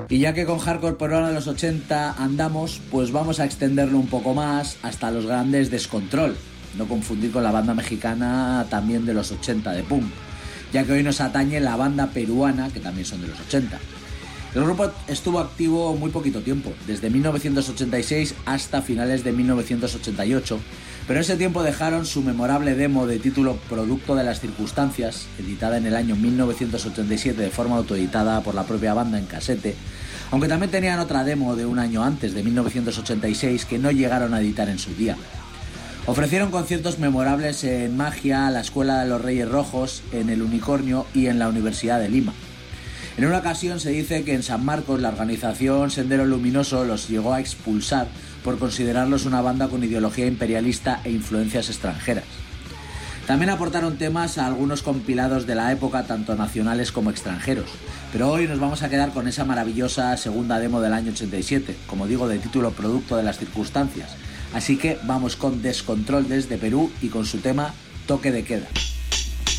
Y ya que con hardcore peruano de los 80 andamos, pues vamos a extenderlo un poco más hasta los grandes Descontrol, no confundir con la banda mexicana también de los 80 de punk, ya que hoy nos atañe la banda peruana, que también son de los 80. El grupo estuvo activo muy poquito tiempo, desde 1986 hasta finales de 1988, pero en ese tiempo dejaron su memorable demo de título Producto de las Circunstancias, editada en el año 1987 de forma autoeditada por la propia banda en casete, aunque también tenían otra demo de un año antes, de 1986, que no llegaron a editar en su día. Ofrecieron conciertos memorables en Magia, la Escuela de los Reyes Rojos, en el Unicornio y en la Universidad de Lima. En una ocasión se dice que en San Marcos la organización Sendero Luminoso los llegó a expulsar por considerarlos una banda con ideología imperialista e influencias extranjeras. También aportaron temas a algunos compilados de la época, tanto nacionales como extranjeros, pero hoy nos vamos a quedar con esa maravillosa segunda demo del año 87, como digo, de título Producto de las Circunstancias. Así que vamos con Descontrol desde Perú y con su tema Toque de Queda.